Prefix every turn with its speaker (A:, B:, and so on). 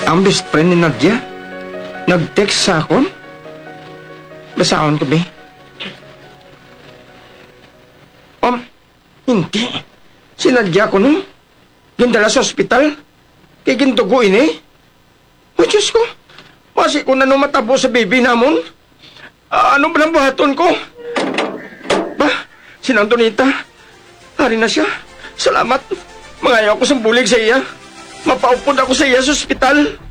A: Ang best friend ni Nadia, nag-text sa akon. Basaon ko, be. Hindi. Si Nadia ko no. Gindala sa ospital. Kay gintuguin eh. O, Diyos ko. Masi ko na matabo sa baby namon. Ano ba ng buhaton ko? Ba, si Antonita. Hari na siya. Salamat. Mangayaw ko sa bulig sa iya. Mapaupod ako sa iya sa ospital.